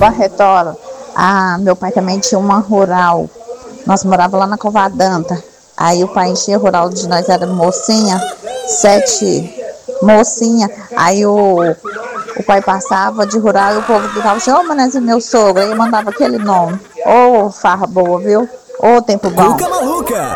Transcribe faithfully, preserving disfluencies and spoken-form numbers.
Barretola. Ah, meu pai também tinha uma rural. Nós morávamos lá na Covadanta. Aí o pai enchia rural de nós, era mocinha, sete mocinha. Aí o, o pai passava de rural e o povo gritava assim, ô, oh, Manezinho, meu sogro. Aí eu mandava aquele nome. Ô, oh, farra boa, viu? Ô, oh, tempo bom. Cuca Maluca.